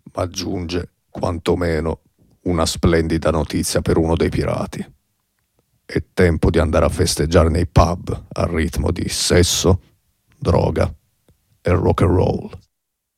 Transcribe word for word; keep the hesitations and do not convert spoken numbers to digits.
ma aggiunge quantomeno una splendida notizia per uno dei pirati. È tempo di andare a festeggiare nei pub al ritmo di sesso, droga e rock and roll.